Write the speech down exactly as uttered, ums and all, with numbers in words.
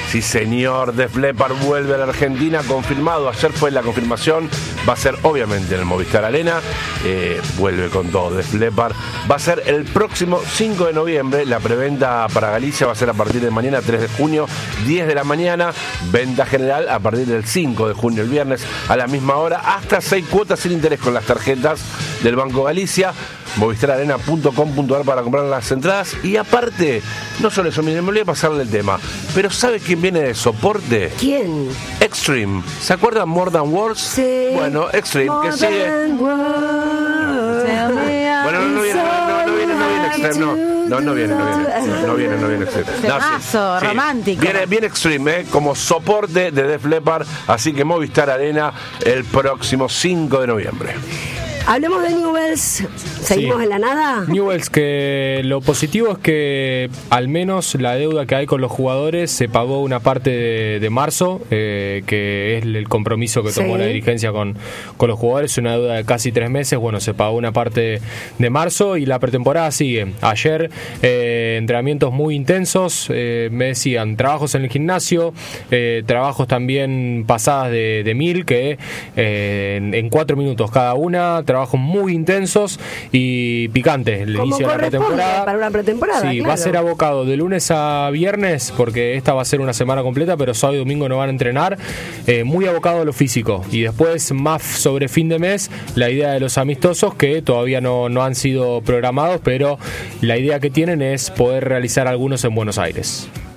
Sí, señor, Def Leppard vuelve a la Argentina, confirmado. Ayer fue la confirmación. Va a ser obviamente en el Movistar Arena. Eh, vuelve con todo Def Leppard. Va a ser el próximo cinco de noviembre. La preventa para Galicia va a ser a partir de mañana, tres de junio, diez de la mañana. Venta general a partir del cinco de junio, el viernes, a la misma hora. Hasta seis cuotas sin interés con las tarjetas del Banco Galicia. movistar arena punto com punto ar para comprar las entradas. Y aparte, no solo eso, miren, me olvidé pasarle el tema, pero ¿sabe quién viene de soporte? ¿Quién? Extreme. ¿Se acuerdan More Than Words? Sí. Bueno, Extreme, More que sigue. Bueno, no, no viene, no, no, no viene, no viene Extreme, no. No, no viene, no viene. No viene, no viene Extreme. No, Temazo, sí, sí. romántico. Viene, viene Extreme, ¿eh? Como soporte de Def Leppard. Así que Movistar Arena el próximo cinco de noviembre. Hablemos de Newell's. ¿Seguimos Sí. en la nada? Newell's, que lo positivo es que al menos la deuda que hay con los jugadores se pagó una parte de, de marzo, eh, que es el compromiso que tomó Sí. la dirigencia con, con los jugadores, una deuda de casi tres meses. Bueno, se pagó una parte de marzo y la pretemporada sigue. Ayer eh, entrenamientos muy intensos, eh, me decían trabajos en el gimnasio, eh, trabajos también pasadas de, de mil, que eh, en, en cuatro minutos cada una, trabajos muy intensos y picantes. El Como inicio de la corresponde pretemporada. para una pretemporada, Sí, claro. va a ser abocado de lunes a viernes, porque esta va a ser una semana completa, pero sábado y domingo no van a entrenar. Eh, muy abocado a lo físico. Y después, más sobre fin de mes, la idea de los amistosos, que todavía no, no han sido programados, pero la idea que tienen es poder realizar algunos en Buenos Aires.